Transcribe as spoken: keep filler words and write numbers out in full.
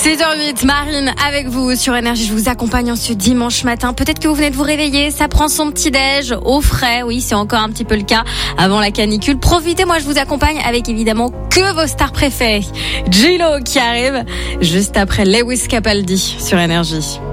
six heures huit, Marine avec vous sur Énergie. Je vous accompagne en ce dimanche matin. Peut-être que vous venez de vous réveiller, ça prend son petit-déj au frais. Oui, c'est encore un petit peu le cas avant la canicule. Profitez, moi je vous accompagne avec évidemment que vos stars préférées. J-Lo qui arrive juste après Lewis Capaldi sur Énergie.